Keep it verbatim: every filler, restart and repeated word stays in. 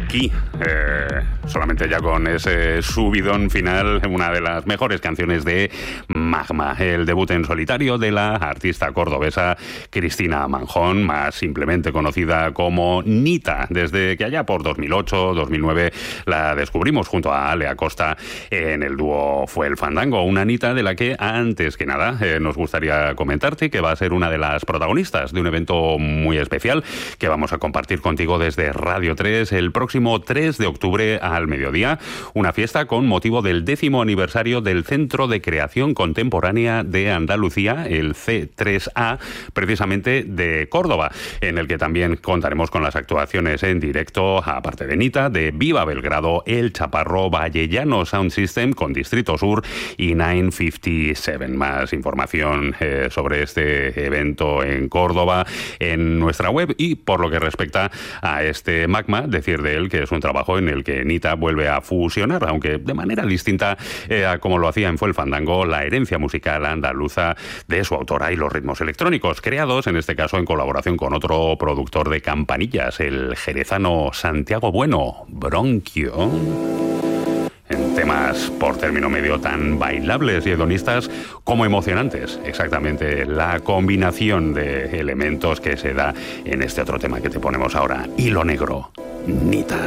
aquí, eh, solamente ya con ese subidón final, una de las mejores canciones de Magma, el debut en solitario de la artista cordobesa Cristina Manjón, más simplemente conocida como Nita, desde que allá por dos mil ocho, dos mil nueve la descubrimos junto a Ale Acosta en el dúo Fue el Fandango, una Nita de la que antes que nada eh, nos gustaría comentarte que va a ser una de las protagonistas de un evento muy especial que vamos a compartir contigo desde Radio tres el próximo tres de octubre al mediodía, una fiesta con motivo del décimo aniversario del Centro de Creación Contemporánea de Andalucía, el C tres A, precisamente de Córdoba, en el que también contaremos con las actuaciones en directo, aparte de Nita, de Viva Belgrado, El Chaparro, Vallellano Sound System con Distrito Sur y nueve cincuenta y siete. Más información eh, sobre este evento en Córdoba en nuestra web. Y por lo que respecta a este Magma, decir de él que es un trabajo en el que Nita vuelve a fusionar, aunque de manera distinta eh, a como lo hacía en Fue el Fandango, la herencia musical andaluza de su autora y los ritmos electrónicos, creados en este caso en colaboración con otro productor de campanillas, el jerezano Santiago Bueno, Bronquio, en temas por término medio tan bailables y hedonistas como emocionantes. Exactamente la combinación de elementos que se da en este otro tema que te ponemos ahora, Hilo Negro, Nita.